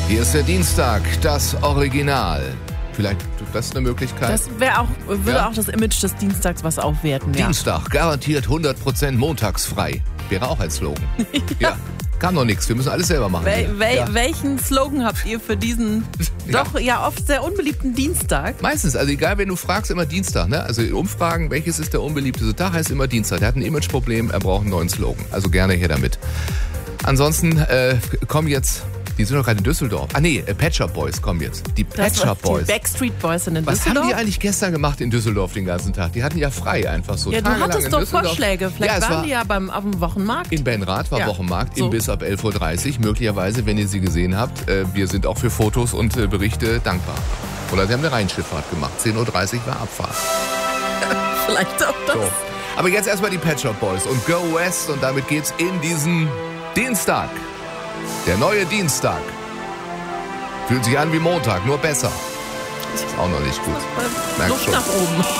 Hier ist der Dienstag, das Original. Vielleicht das ist eine Möglichkeit. Das würde auch das Image des Dienstags was aufwerten. Dienstag, garantiert 100% montagsfrei. Wäre auch ein Slogan. Ja. Kam noch nichts, wir müssen alles selber machen. Welchen Slogan habt ihr für diesen doch oft sehr unbeliebten Dienstag? Meistens, also egal, wenn du fragst, immer Dienstag. Ne? Also in Umfragen, welches ist der unbeliebteste Tag, heißt immer Dienstag. Der hat ein Imageproblem, er braucht einen neuen Slogan. Also gerne her damit. Ansonsten kommen jetzt... Die sind doch gerade in Düsseldorf. Pet Shop Boys kommen jetzt. Die Pet Shop Boys. Die Backstreet Boys sind in Was Düsseldorf. haben die eigentlich gestern gemacht in Düsseldorf den ganzen Tag? Die hatten ja frei einfach so. Ja, du hattest doch Vorschläge. Vielleicht waren die ja auf dem Wochenmarkt. In Benrath war Wochenmarkt, so. Imbiss ab 11.30 Uhr. Möglicherweise, wenn ihr sie gesehen habt. Wir sind auch für Fotos und Berichte dankbar. Oder sie haben eine Rheinschifffahrt gemacht. 10.30 Uhr war Abfahrt. Vielleicht auch das. So. Aber jetzt erstmal die Pet Shop Boys und Go West. Und damit geht's in diesen Dienstag. Der neue Dienstag. Fühlt sich an wie Montag, nur besser. Ist auch noch nicht gut. Luft nach oben.